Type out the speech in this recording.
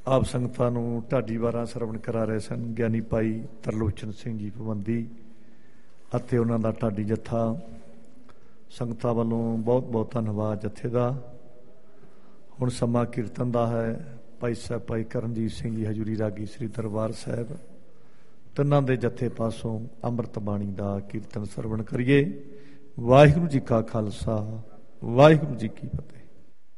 ਆਪ ਸੰਗਤਾਂ ਨੂੰ ਢਾਡੀ ਵਾਰਾਂ ਸਰਵਣ ਕਰਾ ਰਹੇ ਸਨ ਗਿਆਨੀ ਭਾਈ ਤਰਲੋਚਨ ਸਿੰਘ ਜੀ ਪਾਬੰਦੀ ਅਤੇ ਉਹਨਾਂ ਦਾ ਢਾਡੀ ਜੱਥਾ। ਸੰਗਤਾਂ ਵੱਲੋਂ ਬਹੁਤ ਬਹੁਤ ਧੰਨਵਾਦ ਜੱਥੇ ਦਾ। ਹੁਣ ਸਮਾਂ ਕੀਰਤਨ ਦਾ ਹੈ। ਭਾਈ ਸਾਹਿਬ ਭਾਈ ਕਰਨਜੀਤ ਸਿੰਘ ਜੀ ਹਜ਼ੂਰੀ ਰਾਗੀ ਸ੍ਰੀ ਦਰਬਾਰ ਸਾਹਿਬ, ਤਿੰਨਾਂ ਦੇ ਜੱਥੇ ਪਾਸੋਂ ਅੰਮ੍ਰਿਤ ਬਾਣੀ ਦਾ ਕੀਰਤਨ ਸਰਵਣ ਕਰੀਏ। ਵਾਹਿਗੁਰੂ ਜੀ ਕਾ ਖਾਲਸਾ, ਵਾਹਿਗੁਰੂ ਜੀ ਕੀ ਫਤਿਹ।